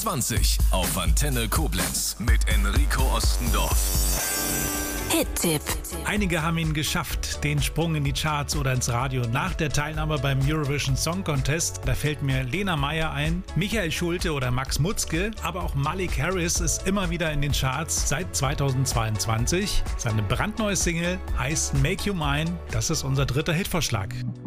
20 auf Antenne Koblenz mit Enrico Ostendorf. Hit-Tipp. Einige haben ihn geschafft, den Sprung in die Charts oder ins Radio nach der Teilnahme beim Eurovision Song Contest. Da fällt mir Lena Meyer ein, Michael Schulte oder Max Mutzke, aber auch Malik Harris ist immer wieder in den Charts seit 2022. Seine brandneue Single heißt Make You Mine. Das ist unser dritter Hitvorschlag.